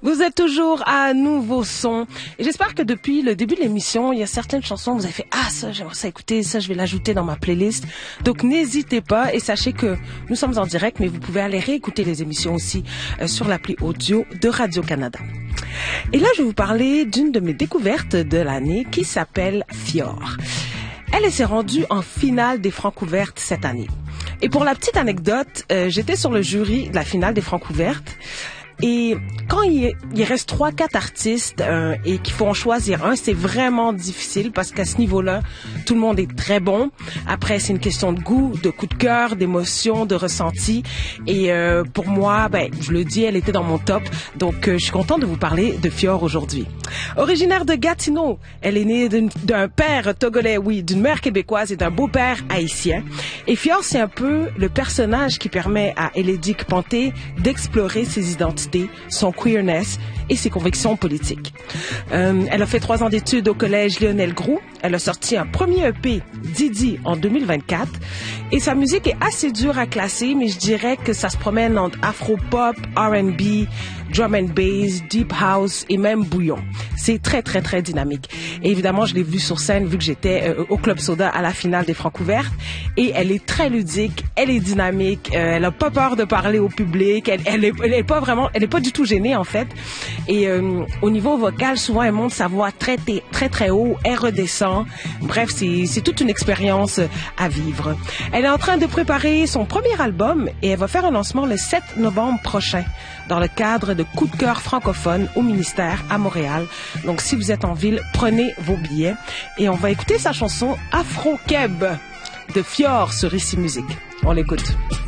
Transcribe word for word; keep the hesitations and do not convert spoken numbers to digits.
Vous êtes toujours à Nouveau Son. Et j'espère que depuis le début de l'émission, il y a certaines chansons vous avez fait « Ah, ça, j'aimerais ça écouter, ça, je vais l'ajouter dans ma playlist. » Donc, n'hésitez pas et sachez que nous sommes en direct, mais vous pouvez aller réécouter les émissions aussi euh, sur l'appli audio de Radio-Canada. Et là, je vais vous parler d'une de mes découvertes de l'année qui s'appelle Fior. Elle s'est rendue en finale des Francouvertes cette année. Et pour la petite anecdote, euh, j'étais sur le jury de la finale des Francouvertes. Et quand il, il reste trois, quatre artistes euh, et qu'il faut en choisir un, c'est vraiment difficile parce qu'à ce niveau-là, tout le monde est très bon. Après, c'est une question de goût, de coup de cœur, d'émotion, de ressenti. Et euh, pour moi, ben, je le dis, elle était dans mon top. Donc, euh, je suis contente de vous parler de Fior aujourd'hui. Originaire de Gatineau, elle est née d'un père togolais, oui, d'une mère québécoise et d'un beau-père haïtien. Et Fior, c'est un peu le personnage qui permet à Elédique Panté d'explorer ses identités, son queerness et ses convictions politiques. Euh, elle a fait trois ans d'études au collège Lionel Groulx. Elle a sorti un premier E P, Didi, en deux mille vingt-quatre. Et sa musique est assez dure à classer, mais je dirais que ça se promène entre afro-pop, R and B, drum and bass, deep house et même bouillon. C'est très, très, très dynamique. Et évidemment, je l'ai vue sur scène vu que j'étais euh, au Club Soda à la finale des Francouvertes. Et elle est très ludique, elle est dynamique, euh, elle a pas peur de parler au public, elle, elle, est, elle est pas vraiment, elle est pas du tout gênée en fait. Et euh, au niveau vocal, souvent elle monte sa voix très, très, très haut, elle redescend. Bref, c'est, c'est toute une expérience à vivre. Elle est en train de préparer son premier album et elle va faire un lancement le sept novembre prochain dans le cadre de Coup de cœur francophone au ministère à Montréal. Donc, si vous êtes en ville, prenez vos billets. Et on va écouter sa chanson Afro-Keb de Fior sur Ici Musique. On l'écoute.